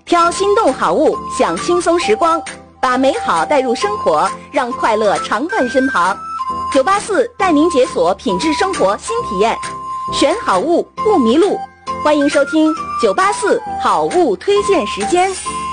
挑心动好物，享轻松时光，把美好带入生活，让快乐常伴身旁。984带您解锁品质生活新体验，选好物不迷路。欢迎收听984好物推荐时间。